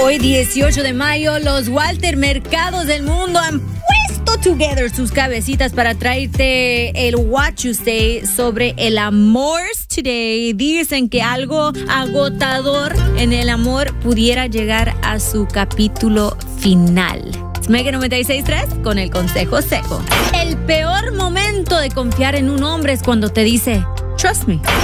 Hoy 18 de mayo, los Walter Mercados del mundo han puesto together sus cabecitas para traerte el What You Say sobre el amor today. Dicen que algo agotador en el amor pudiera llegar a su capítulo final. Mega 96.3 con el consejo seco. El peor momento de confiar en un hombre es cuando te dice, trust me.